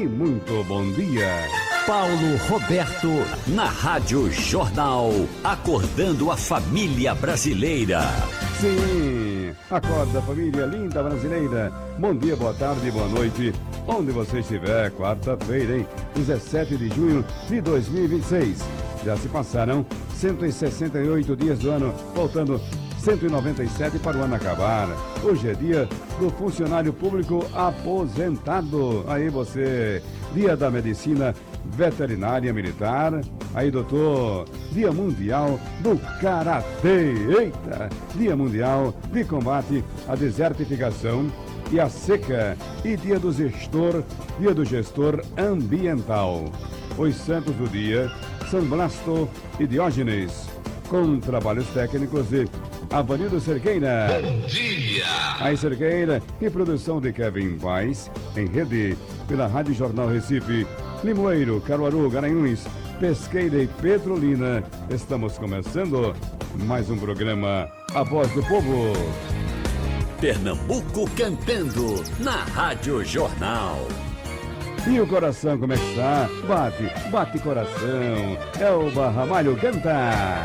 muito bom dia. Paulo Roberto, na Rádio Jornal, acordando a família brasileira. Sim, acorda família linda brasileira. Bom dia, boa tarde, boa noite. Onde você estiver, quarta-feira, hein? 17 de junho de 2026. Já se passaram 168 dias do ano, faltando 197 para o ano acabar. Hoje é dia do funcionário público aposentado. Aí você, dia da medicina veterinária militar. Aí, doutor, dia mundial do karatê. Eita, dia mundial de combate à desertificação e à seca. E dia do gestor ambiental. Os santos do dia, São Blasto e Diógenes, com trabalhos técnicos de Avanildo Cerqueira. Bom dia! Aí, Cerqueira e produção de Kevin Paz, em rede pela Rádio Jornal Recife, Limoeiro, Caruaru, Garanhuns, Pesqueira e Petrolina. Estamos começando mais um programa A Voz do Povo. Pernambuco cantando na Rádio Jornal. E o coração como é que está? Bate coração. É o Barramalho canta.